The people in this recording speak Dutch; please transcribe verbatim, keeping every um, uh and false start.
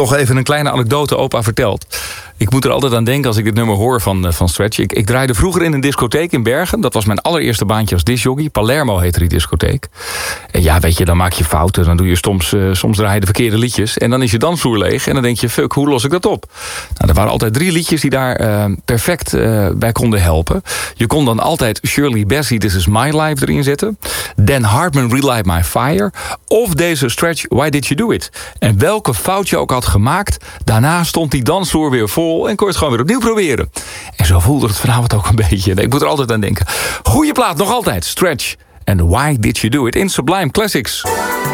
Toch even een kleine anekdote opa vertelt. Ik moet er altijd aan denken als ik dit nummer hoor van, van Stretch. Ik, ik draaide vroeger in een discotheek in Bergen. Dat was mijn allereerste baantje als discjockey. Palermo heette die discotheek. En ja, weet je, dan maak je fouten. Dan doe je soms, uh, soms draai je de verkeerde liedjes. En dan is je dansvloer leeg. En dan denk je, fuck, hoe los ik dat op? Nou, er waren altijd drie liedjes die daar uh, perfect uh, bij konden helpen. Je kon dan altijd Shirley Bassey, This Is My Life erin zetten. Dan Hartman, Relight My Fire. Of deze Stretch, Why Did You Do It? En welke fout je ook had gemaakt, daarna stond die dansvloer weer vol en kon je het gewoon weer opnieuw proberen. En zo voelde het vanavond ook een beetje. Ik moet er altijd aan denken. Goeie plaat, nog altijd. Stretch. And Why Did You Do It? In Sublime Classics.